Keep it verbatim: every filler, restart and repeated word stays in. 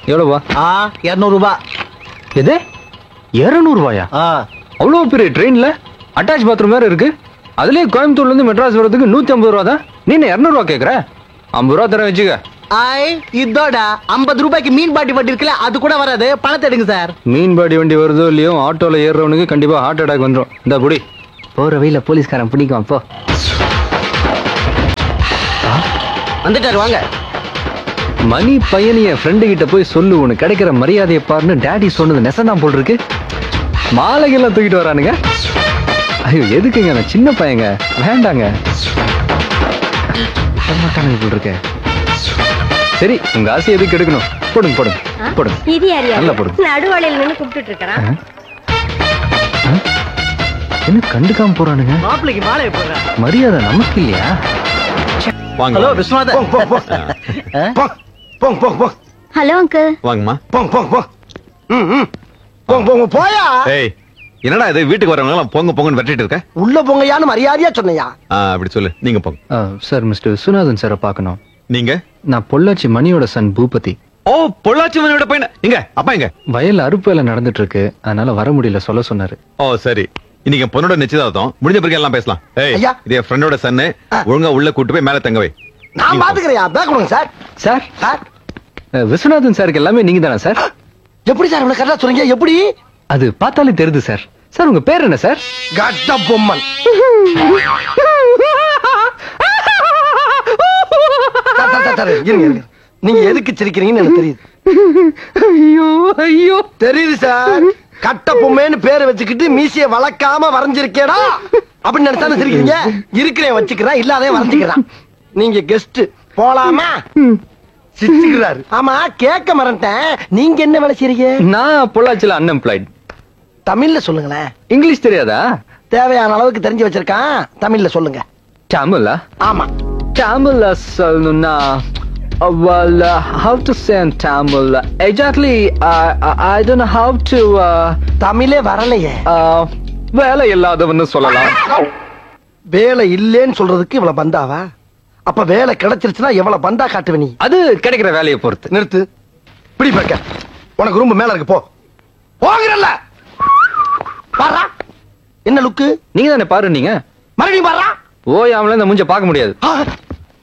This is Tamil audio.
எவ்வளோவா? ஆ இருநூறு ரூபாய். எது இருநூறு ரூபாயா? அவ்வளோ பெரிய ட்ரெயின்ல அட்டாச் பாத்ரூம் வேற இருக்கு. அதுலயே கோயம்புத்தூர்ல இருந்து மெட்ராஸ் வரதுக்கு நூத்தி ஐம்பது ரூபா தான். நீ இருநூறு ரூபா கேக்குற? ஐம்பது ரூபா தர வச்சுக்க. ஐ இதோட ஐம்பது ரூபாய்க்கு மீன் பாட்டி வண்டி இருக்குல்ல, அது கூட வராது. பணத்தை எடுங்க சார். மீன் பாட்டி வண்டி வருதோ இல்லையோ, ஆட்டோல ஏறுறவனுக்கு கண்டிப்பா ஹார்ட் அட்டாக் வந்துடும். இந்த புடி. போற வழியில போலீஸ்காரன் பிடிக்கும். போ. வந்துட்டாரு, வாங்க. மணி பையன் என் ஃப்ரெண்டு கிட்ட போய் சொல்லு, உனக்கு கிடைக்கிற மரியாதையை பாருன்னு டேடி சொன்னது நெசந்தான் போல் இருக்கு. மாலைகள்லாம் தூக்கிட்டு வரானுங்க. ஐயோ எதுக்குங்க, நான் சின்ன பையங்க, வேண்டாங்க. மாட்டானுங்க போல் இருக்க. சரி, உங்க ஆசை எதுக்கு எடுக்கணும்? போடுங்க போடுங்க போடுங்க. இது யார்? நல்லா போடுங்க. நடுவாளையில நின்னு கூப்பிட்டுட்டு இருக்கறான். என்ன கண்டுக்காம போறானுங்க? மாப்பிளைக்கு மாலை போடுறா. மரியாதை நமக்கு இல்லையா? வாங்க. ஹலோ விஸ்வநாதன். போங்க போங்க போங்க போங்க போங்க. Hello uncle. வாங்கம்மா. போங்க போங்க போங்க. ம் ம் போங்க போங்க போயா. ஏய் என்னடா இது, வீட்டுக்கு வரவங்க எல்லாம் பொங்க பொங்கன்னு வெட்டிட்டு இருக்க? உள்ள போங்கயான்னு மரியாதையா சொன்னையா? அப்படி சொல்லு. நீங்க போங்க. சார், மிஸ்டர் விஸ்வநாதன் சாரை பார்க்கணும். நீங்க? நான் பொள்ளாச்சி மணியோட சன் பூபதி. ஓ, பொள்ளாச்சி மணியோட பையன். இங்க அப்பா இங்க வயல் அறுப்பு வேலை நடந்துட்டு இருக்கு, அதனால வர முடியல, சொல்ல சொன்னாரு. ஓ சரி, இன்னைக்கு பொண்ணோட நிச்சயதார்த்தம் முடிஞ்ச பிறகு எல்லாம் பேசலாம். ஏய் ஐயா. இது என் ஃப்ரெண்டோட சன்னு. ஒழுங்கா உள்ள கூட்டு போய் மேல தங்க வை. நான் பாத்துக்கிறேன். பேக் கொடுங்க சார். சார், சார் விஸ்வநாதன் சாருக்கு எல்லாமே நீங்க தானே சார்? எப்படி சார் இவ்வளவு கரெக்டா சொல்றீங்க? எப்படி? அது பார்த்தாலே தெரியுது சார். சார் உங்க பேர் என்ன சார்? கட்ட Bomman. Sir, sir, sir, sir, இருங்க, இருங்க. நீங்க எதுக்கு சிரிக்கிறீங்கன்னு எனக்கு தெரியுது. ஐயோ ஐயோ தெரியுது சார். கட்ட பொம்மைன்னு பேரை வச்சுக்கிட்டு மீசிய வளர்க்காம வரைஞ்சிருக்கேடா அப்படின்னு நினைச்சாலும் சிரிக்கிறீங்க. இருக்கிறேன் வச்சுக்கிறேன், இல்லாதே வரைஞ்சுக்கிறான். நீங்க கெஸ்ட் போலாமா? சிரிச்சுக்கிறாரு. ஆமா, கேட்க மறந்துட்டேன். நீங்க என்ன வேலை செய்றீங்க? நான் பொள்ளாச்சியில அன்எம்ப்ளாய்ட். தமிழ்ல சொல்லுங்களேன். இங்கிலீஷ் தெரியாதா? தேவையான அளவுக்கு தெரிஞ்சு வச்சிருக்கான். தமிழ்ல சொல்லுங்க. தமிழா? ஆமா. தமிழ்ல சொல்லணும்னா well uh, how to say in Tamil exactly uh, I don't know how to uh, தமிழே வரலையே. uh, வேலை இல்லாதவன்னு சொல்லலாம். வேலை இல்லேன்னு சொல்றதுக்கு இவ்வளவு பந்தாவா? அப்ப வேலை கிடைச்சிருச்சுன்னா எவ்வளவு பந்தா காட்டுவ நீ? அது கிடைக்கிற வேலையை பொறுத்து. நிறுத்து. பிடி பக்க. உனக்கு ரூம் மேல இருக்கு, போ. போகிறல்ல. பாரா. என்ன லுக்கு? நீங்க தானே பாரு. நீங்க மறுபடியும் பாரா. ஓயாமல இந்த மூஞ்ச பார்க்க முடியாது.